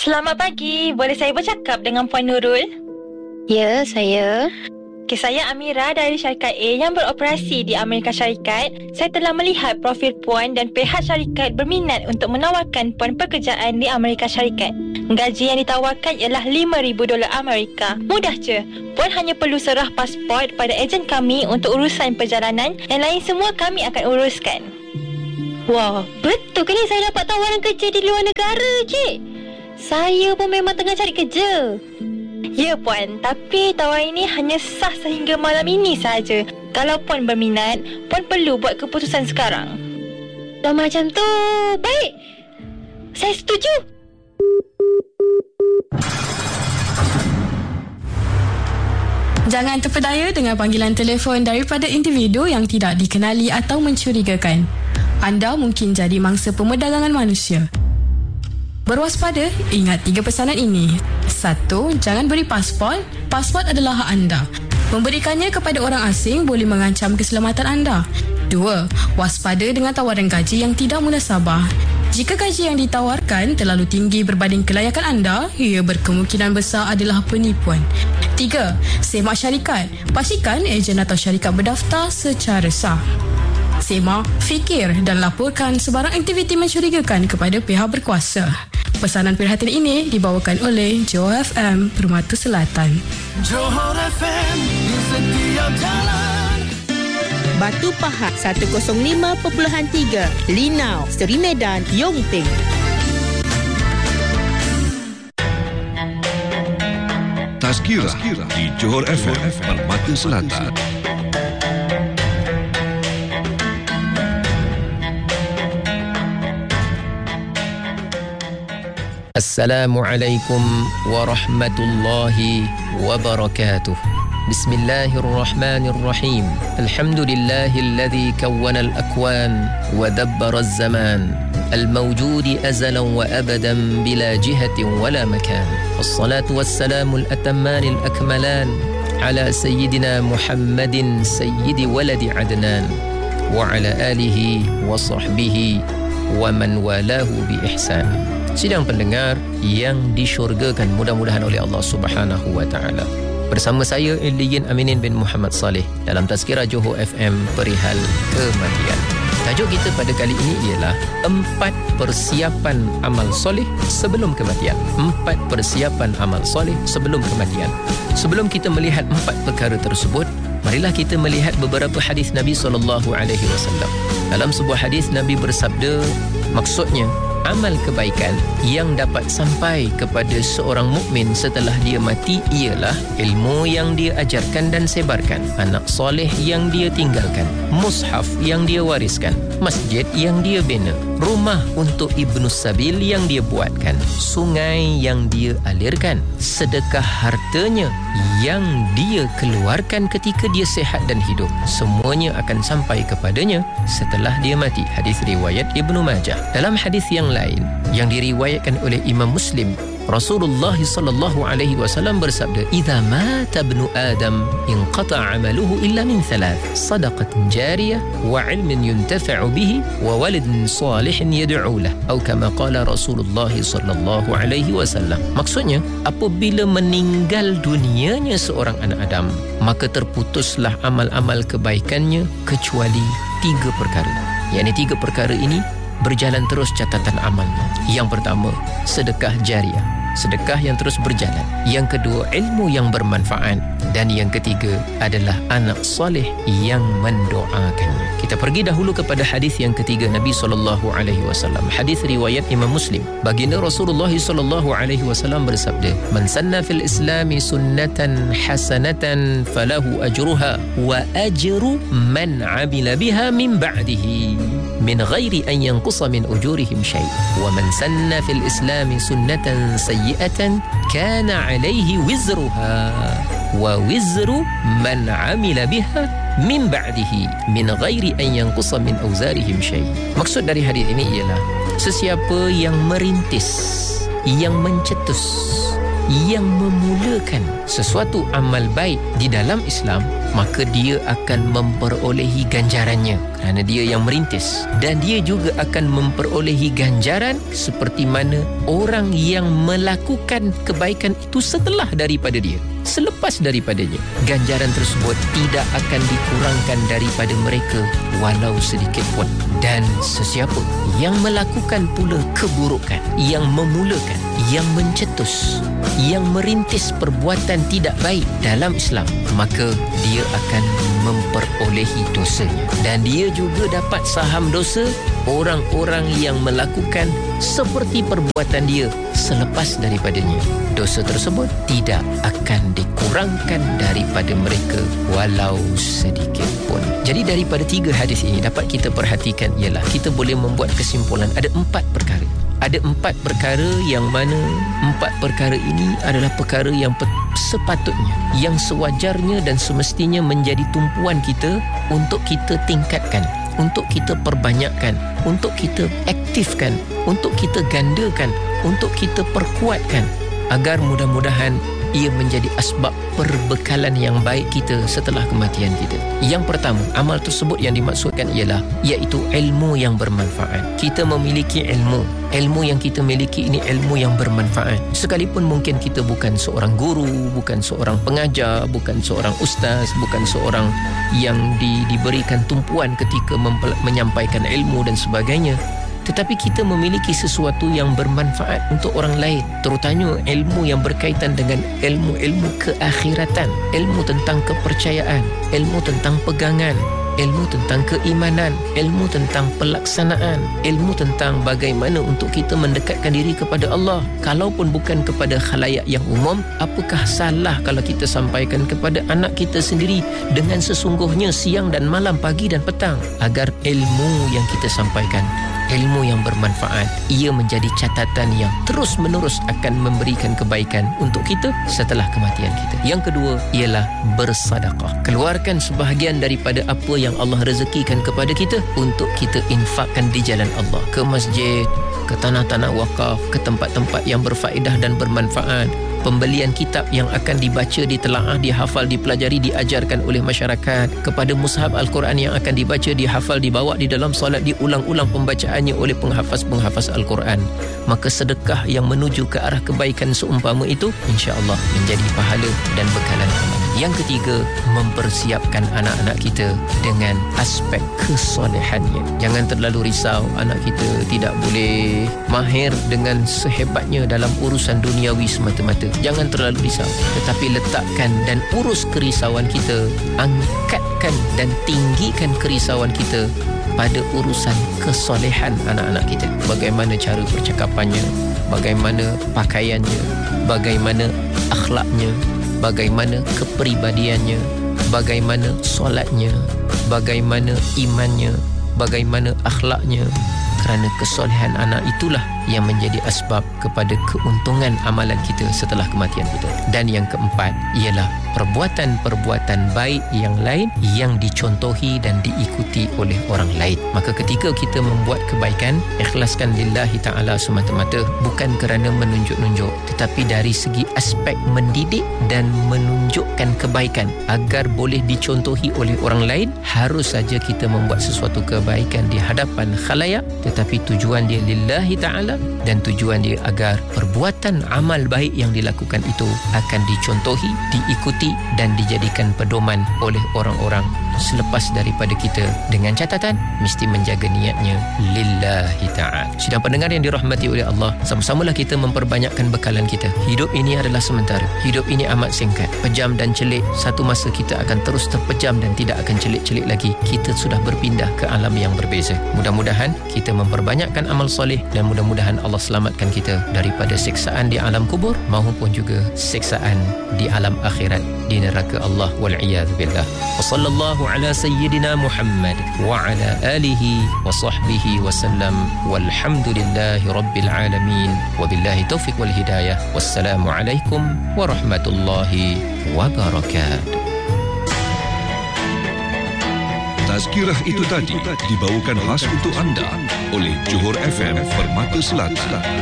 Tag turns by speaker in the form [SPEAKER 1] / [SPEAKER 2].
[SPEAKER 1] Selamat pagi. Boleh saya bercakap dengan Puan Nurul?
[SPEAKER 2] Ya, saya.
[SPEAKER 1] Saya Amira dari syarikat A yang beroperasi di Amerika Syarikat. Saya telah melihat profil Puan dan pihak syarikat berminat untuk menawarkan Puan pekerjaan di Amerika Syarikat. Gaji yang ditawarkan ialah $5,000 Amerika. Mudah je. Puan hanya perlu serah pasport pada ejen kami untuk urusan perjalanan. Yang lain semua kami akan uruskan.
[SPEAKER 2] Wah, betul ke ni saya dapat tawaran kerja di luar negara, Cik? Saya pun memang tengah cari kerja.
[SPEAKER 1] Ya Puan, tapi tawaran ini hanya sah sehingga malam ini sahaja. Kalau Puan berminat, Puan perlu buat keputusan sekarang.
[SPEAKER 2] Dah macam tu, baik. Saya setuju.
[SPEAKER 3] Jangan terpedaya dengan panggilan telefon daripada individu yang tidak dikenali atau mencurigakan. Anda mungkin jadi mangsa pemerdagangan manusia. Berwaspada, ingat 3 pesanan ini. 1. Jangan beri pasport. Pasport adalah hak anda. Memberikannya kepada orang asing boleh mengancam keselamatan anda. 2. Waspada dengan tawaran gaji yang tidak munasabah. Jika gaji yang ditawarkan terlalu tinggi berbanding kelayakan anda, ia berkemungkinan besar adalah penipuan. 3. Semak syarikat. Pastikan ejen atau syarikat berdaftar secara sah. Semak, fikir dan laporkan sebarang aktiviti mencurigakan kepada pihak berkuasa. Pesanan perhatian ini dibawakan oleh Johor FM Permata Selatan.
[SPEAKER 4] Johor FM di setiap jalan.
[SPEAKER 5] Batu Pahat 105.3, Linau, Seri Medan, Yong Teng.
[SPEAKER 6] Tazkirah di Johor FM Permata Selatan.
[SPEAKER 7] Assalamualaikum warahmatullahi wabarakatuh. Bismillahirrahmanirrahim. Alhamdulillahilladzi kawwana al-akwan wa dabbara az-zaman al-mawjud azalan wa abadan bila jihatin wala makan. Wassalatu wassalamu al-atamman al-akmalan ala sayyidina Muhammadin sayyidi waladi Adnan wa ala alihi wa sahbihi wa man walahu bi ihsan. Sidang pendengar yang disyurgakan mudah-mudahan oleh Allah Subhanahu wa taala. Bersama saya Illiyin Aminin bin Muhammad Saleh dalam Tazkirah Johor FM perihal kematian. Tajuk kita pada kali ini ialah 4 persiapan amal soleh sebelum kematian. 4 persiapan amal soleh sebelum kematian. Sebelum kita melihat 4 perkara tersebut, marilah kita melihat beberapa hadis Nabi SAW. Dalam sebuah hadis Nabi bersabda, maksudnya amal kebaikan yang dapat sampai kepada seorang mukmin setelah dia mati ialah ilmu yang dia ajarkan dan sebarkan, anak soleh yang dia tinggalkan, mushaf yang dia wariskan, masjid yang dia bina, rumah untuk Ibnu Sabil yang dia buatkan, sungai yang dia alirkan, sedekah hartanya yang dia keluarkan ketika dia sehat dan hidup. Semuanya akan sampai kepadanya setelah dia mati. Hadis riwayat Ibnu Majah. Dalam hadis yang lain yang diriwayatkan oleh Imam Muslim, Rasulullah sallallahu alaihi wasallam bersabda, "Idza mata ibnu Adam inqata'a 'amaluhu illa min 3, shadaqatin jariyah wa 'ilmin yuntafa'u bihi wa waladin salihin yad'u lahu." Atau kama qala Rasulullah sallallahu alaihi wasallam. Maksudnya, apabila meninggal dunianya seorang anak Adam, maka terputuslah amal-amal kebaikannya kecuali 3 perkara. Yakni 3 perkara ini berjalan terus catatan amalnya. Yang pertama, sedekah jariah, sedekah yang terus berjalan. Yang kedua, ilmu yang bermanfaat. Dan yang ketiga adalah anak soleh yang mendoakannya. Kita pergi dahulu kepada hadis yang ketiga Nabi SAW. Hadis riwayat Imam Muslim. Baginda Rasulullah SAW bersabda, "Man sanna fil Islami sunnatan hasanatan falahu ajruha wa ajru man 'amila biha min ba'dihi min ghairi an yanqusa min ujurihim syai'. Wa man sanna fil Islami sunnatan sayyi'atan kana 'alaihi wizruha wa wizru man 'amila biha min ba'dihi min ghairi an yanqusa min awzarihim syai'." Maksud dari hadis ini ialah sesiapa yang merintis, yang mencetus, yang memulakan sesuatu amal baik di dalam Islam, maka dia akan memperolehi ganjarannya kerana dia yang merintis, dan dia juga akan memperolehi ganjaran seperti mana orang yang melakukan kebaikan itu setelah daripada dia, selepas daripadanya. Ganjaran tersebut tidak akan dikurangkan daripada mereka walau sedikit pun. Dan sesiapa yang melakukan pula keburukan, yang memulakan, yang mencetus, yang merintis perbuatan tidak baik dalam Islam, maka dia akan memperolehi dosanya, dan dia juga dapat saham dosa orang-orang yang melakukan seperti perbuatan dia selepas daripadanya. Dosa tersebut tidak akan dikurangkan daripada mereka walau sedikit pun. Jadi daripada 3 hadis ini dapat kita perhatikan ialah kita boleh membuat kesimpulan ada 4 perkara. Ada 4 perkara yang mana 4 perkara ini adalah perkara yang sepatutnya, yang sewajarnya dan semestinya menjadi tumpuan kita untuk kita tingkatkan, untuk kita perbanyakkan, untuk kita aktifkan, untuk kita gandakan, untuk kita perkuatkan, agar mudah-mudahan ia menjadi asbab perbekalan yang baik kita setelah kematian kita. Yang pertama, amal tersebut yang dimaksudkan ialah iaitu ilmu yang bermanfaat. Kita memiliki ilmu yang kita miliki ini ilmu yang bermanfaat. Sekalipun mungkin kita bukan seorang guru, bukan seorang pengajar, bukan seorang ustaz, bukan seorang yang diberikan tumpuan ketika menyampaikan ilmu dan sebagainya, tetapi kita memiliki sesuatu yang bermanfaat untuk orang lain, terutama ilmu yang berkaitan dengan ilmu-ilmu keakhiratan, ilmu tentang kepercayaan, ilmu tentang pegangan, ilmu tentang keimanan, ilmu tentang pelaksanaan, ilmu tentang bagaimana untuk kita mendekatkan diri kepada Allah. Kalaupun bukan kepada khalayak yang umum, apakah salah kalau kita sampaikan kepada anak kita sendiri dengan sesungguhnya siang dan malam, pagi dan petang, agar ilmu yang kita sampaikan, ilmu yang bermanfaat, ia menjadi catatan yang terus menerus akan memberikan kebaikan untuk kita setelah kematian kita. Yang kedua ialah bersedekah. Keluarkan sebahagian daripada apa yang Allah rezekikan kepada kita untuk kita infakkan di jalan Allah, ke masjid, ke tanah-tanah wakaf, ke tempat-tempat yang berfaedah dan bermanfaat. Pembelian kitab yang akan dibaca, ditelaah, dihafal, dipelajari, diajarkan oleh masyarakat, kepada mushaf Al-Quran yang akan dibaca, dihafal, dibawa di dalam solat, diulang-ulang pembacaannya oleh penghafaz-penghafaz Al-Quran. Maka sedekah yang menuju ke arah kebaikan seumpama itu insya-Allah menjadi pahala dan bekalan amal. Yang ketiga, mempersiapkan anak-anak kita dengan aspek kesolehannya. Jangan terlalu risau anak kita tidak boleh mahir dengan sehebatnya dalam urusan duniawi semata-mata. Jangan terlalu risau, tetapi letakkan dan urus kerisauan kita, angkatkan dan tinggikan kerisauan kita pada urusan kesolehan anak-anak kita. Bagaimana cara percakapannya, bagaimana pakaiannya, bagaimana akhlaknya, bagaimana kepribadiannya, bagaimana solatnya, bagaimana imannya, bagaimana akhlaknya. Kerana kesolehan anak itulah yang menjadi asbab kepada keuntungan amalan kita setelah kematian kita. Dan yang keempat ialah perbuatan-perbuatan baik yang lain yang dicontohi dan diikuti oleh orang lain. Maka ketika kita membuat kebaikan, ikhlaskan lillahi ta'ala semata-mata, bukan kerana menunjuk-nunjuk, tetapi dari segi aspek mendidik dan menunjukkan kebaikan agar boleh dicontohi oleh orang lain. Harus saja kita membuat sesuatu kebaikan di hadapan khalayak, tetapi tujuan dia lillahi ta'ala, dan tujuan dia agar perbuatan amal baik yang dilakukan itu akan dicontohi, diikuti dan dijadikan pedoman oleh orang-orang selepas daripada kita, dengan catatan mesti menjaga niatnya lillahi ta'ala. Sidang pendengar yang dirahmati oleh Allah, sama-samalah kita memperbanyakkan bekalan kita. Hidup ini adalah sementara, hidup ini amat singkat, pejam dan celik. Satu masa kita akan terus terpejam dan tidak akan celik-celik lagi. Kita sudah berpindah ke alam yang berbeza. Mudah-mudahan kita memperbanyakkan amal soleh, dan mudah-mudahan Allah selamatkan kita daripada siksaan di alam kubur maupun juga siksaan di alam akhirat, di neraka Allah wal'iyadzu billah. Wa sallallahu ala sayyidina Muhammad wa ala alihi wa sahbihi wa sallam, walhamdulillahi rabbil alamin, wa billahi taufiq wal hidayah. Wassalamu alaikum warahmatullahi wabarakatuh.
[SPEAKER 6] Tazkirah itu tadi dibawakan khas untuk anda oleh Johor FM Permata Selatan.